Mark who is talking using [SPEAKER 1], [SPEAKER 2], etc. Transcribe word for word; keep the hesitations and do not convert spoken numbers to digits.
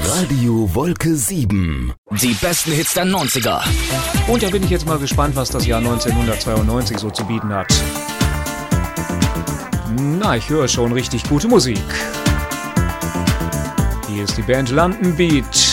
[SPEAKER 1] Radio Wolke sieben.
[SPEAKER 2] Die besten Hits der neunziger.
[SPEAKER 3] Und da bin ich jetzt mal gespannt, was das Jahr neunzehnhundertzweiundneunzig so zu bieten hat. Na, ich höre schon richtig gute Musik. Hier ist die Band London Beat.